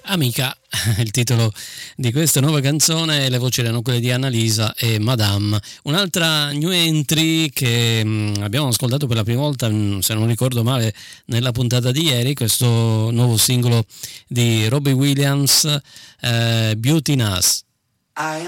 Amica, il titolo di questa nuova canzone, le voci erano quelle di Annalisa e Madame. Un'altra new entry che abbiamo ascoltato per la prima volta, se non ricordo male, nella puntata di ieri, questo nuovo singolo di Robbie Williams, Beauty in Us. I